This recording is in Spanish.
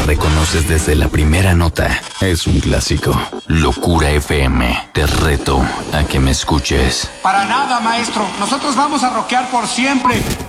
reconoces desde la primera nota. Es un clásico. Locura FM. Te reto a que me escuches. Para nada, maestro. Nosotros vamos a rockear por siempre.